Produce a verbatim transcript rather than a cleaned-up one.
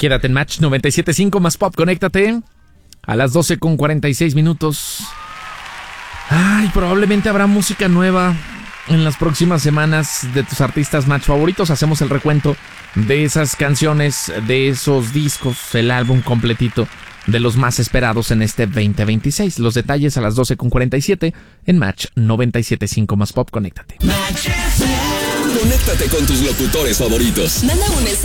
Quédate en Match noventa y siete punto cinco más Pop, conéctate a las doce con cuarenta y seis minutos. Ay, probablemente habrá música nueva en las próximas semanas de tus artistas Match favoritos. Hacemos el recuento de esas canciones, de esos discos, el álbum completito de los más esperados en este veinte veintiséis. Los detalles a las doce con cuarenta y siete en Match noventa y siete punto cinco más Pop, conéctate. Conéctate con tus locutores favoritos. Manda un